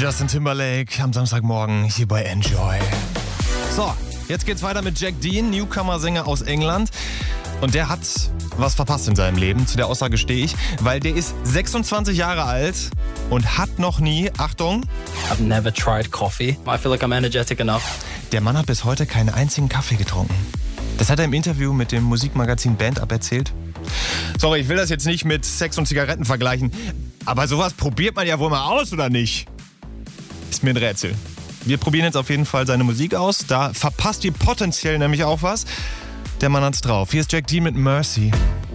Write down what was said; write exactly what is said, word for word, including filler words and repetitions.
Justin Timberlake am Samstagmorgen hier bei Enjoy. So, jetzt geht's weiter mit Jack Dean, Newcomer-Sänger aus England. Und der hat was verpasst in seinem Leben. Zu der Aussage stehe ich, weil der ist sechsundzwanzig Jahre alt und hat noch nie, Achtung, I've never tried coffee. I feel like I'm energetic enough. Der Mann hat bis heute keinen einzigen Kaffee getrunken. Das hat er im Interview mit dem Musikmagazin Band Up erzählt. Sorry, ich will das jetzt nicht mit Sex und Zigaretten vergleichen, aber sowas probiert man ja wohl mal aus, oder nicht? Ist mir ein Rätsel. Wir probieren jetzt auf jeden Fall seine Musik aus. Da verpasst ihr potenziell nämlich auch was. Der Mann hat's drauf. Hier ist Jack Dean mit Mercy.